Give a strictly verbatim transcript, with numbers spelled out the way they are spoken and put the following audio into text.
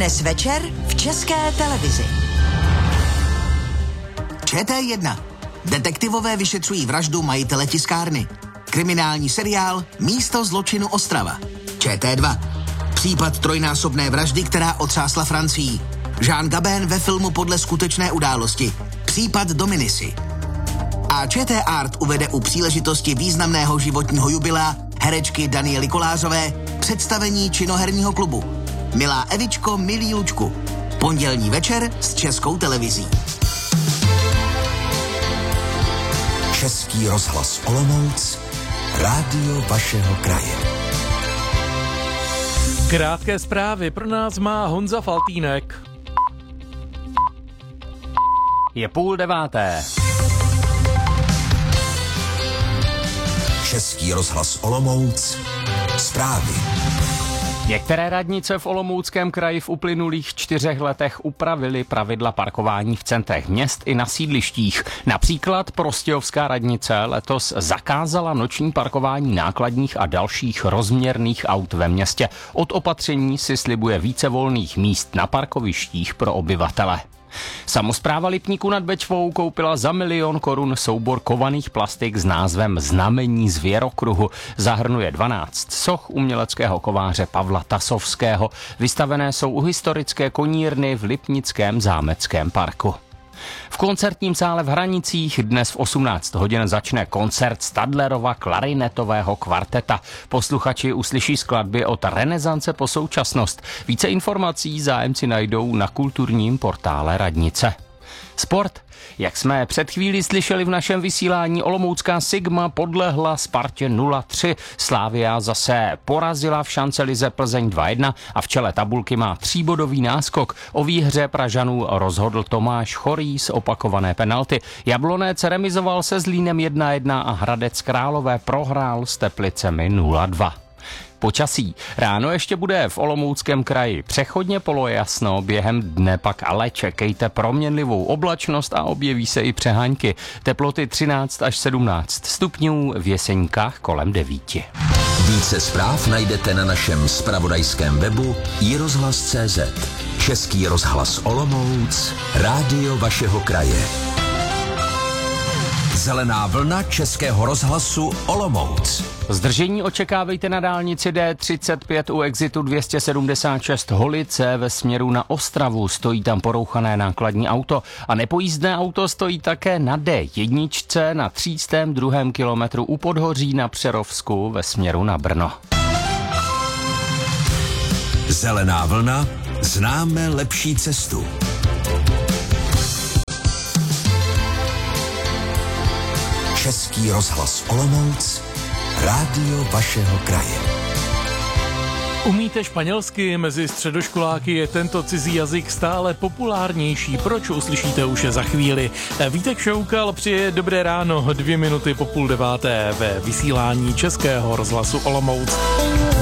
Dnes večer v České televizi. Č T jedna. Detektivové vyšetřují vraždu majitele tiskárny. Kriminální seriál Místo zločinu Ostrava. Č T dva. Případ trojnásobné vraždy, která otřásla Francií. Jean Gabin ve filmu podle skutečné události. Případ Dominisy. A Č T Art uvede u příležitosti významného životního jubilea herečky Daniely Kolářové představení činoherního klubu Milá Evičko, milý Lučku. Pondělní večer s Českou televizí. Český rozhlas Olomouc, rádio vašeho kraje. Krátké zprávy pro nás má Honza Faltýnek. Je půl deváté. Český rozhlas Olomouc, zprávy. Některé radnice v Olomouckém kraji v uplynulých čtyřech letech upravily pravidla parkování v centrech měst i na sídlištích. Například Prostějovská radnice letos zakázala noční parkování nákladních a dalších rozměrných aut ve městě. Od opatření si slibuje více volných míst na parkovištích pro obyvatele. Samospráva Lipníku nad Bečvou koupila za milion korun soubor kovaných plastik s názvem Znamení zvěrokruhu. Zahrnuje dvanáct soch uměleckého kováře Pavla Tasovského. Vystavené jsou u historické konírny v Lipnickém zámeckém parku. V koncertním sále v Hranicích dnes v osmnáct hodin začne koncert Stadlerova klarinetového kvarteta. Posluchači uslyší skladby od renesance po současnost. Více informací zájemci najdou na kulturním portále radnice. Sport. Jak jsme před chvílí slyšeli v našem vysílání, olomoucká Sigma podlehla Spartě nula tři. Slavia zase porazila v šancelize Plzeň dva jedna a v čele tabulky má tříbodový náskok. O výhře Pražanů rozhodl Tomáš Chorý z opakované penalty. Jablonec remizoval se Zlínem jedna jedna a Hradec Králové prohrál s Teplicemi nula dva. Počasí. Ráno ještě bude v Olomouckém kraji přechodně polojasno, během dne pak ale čekejte proměnlivou oblačnost a objeví se i přehánky. Teploty třináct až sedmnáct stupňů, v Jeseníkách kolem devíti. Více zpráv najdete na našem zpravodajském webu i rozhlas tečka cé zet. Český rozhlas Olomouc, rádio vašeho kraje. Zelená vlna Českého rozhlasu Olomouc. Zdržení očekávejte na dálnici D třicet pět u exitu dvě stě sedmdesát šest Holice ve směru na Ostravu. Stojí tam porouchané nákladní auto a nepojízdné auto stojí také na D jedna na třístém druhém kilometru u Podhoří na Přerovsku ve směru na Brno. Zelená vlna, známe lepší cestu. Český rozhlas Olomouc, rádio vašeho kraje. Umíte španělsky? Mezi středoškoláky je tento cizí jazyk stále populárnější. Proč, uslyšíte už za chvíli. Vítek Šoukal přije dobré ráno, dvě minuty po půl deváté ve vysílání Českého rozhlasu Olomouc.